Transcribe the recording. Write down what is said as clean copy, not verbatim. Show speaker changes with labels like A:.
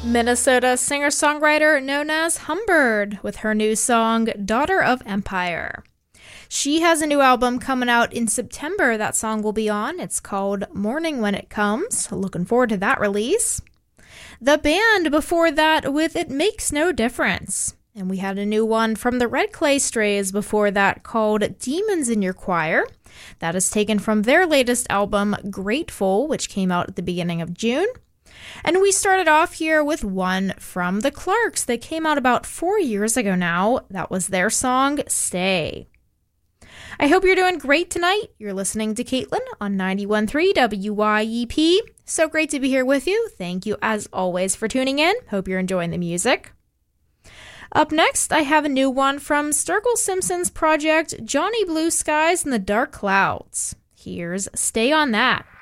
A: Minnesota singer-songwriter known as Humbird with her new song, Daughter of Empire. She has a new album coming out in September that song will be on. It's called Morning When It Comes. Looking forward to that release. The band before that with It Makes No Difference. And we had a new one from the Red Clay Strays before that called Demons in Your Choir. That is taken from their latest album, Grateful, which came out at the beginning of June. And we started off here with one from the Clarks that came out about 4 years ago now. That was their song, Stay. I hope you're doing great tonight. You're listening to Caitlin on 91.3 WYEP. So great to be here with you. Thank you, as always, for tuning in. Hope you're enjoying the music. Up next, I have a new one from Sturgill Simpson's project, Johnny Blue Skies and the Dark Clouds. Here's Stay on That.